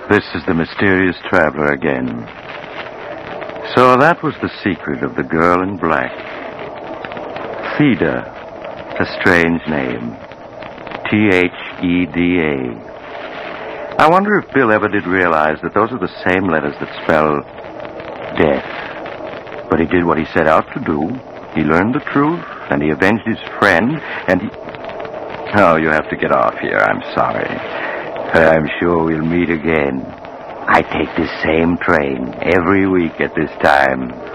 This is the mysterious traveler again. So that was the secret of the girl in black. Theda, a strange name. Theda. I wonder if Bill ever did realize that those are the same letters that spell death. But he did what he set out to do. He learned the truth, and he avenged his friend, and he... Oh, you have to get off here. I'm sorry. I'm sure we'll meet again. I take this same train every week at this time.